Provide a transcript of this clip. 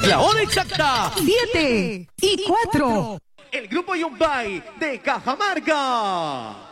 La hora exacta. 7:04. El grupo Yumbay de Cajamarca.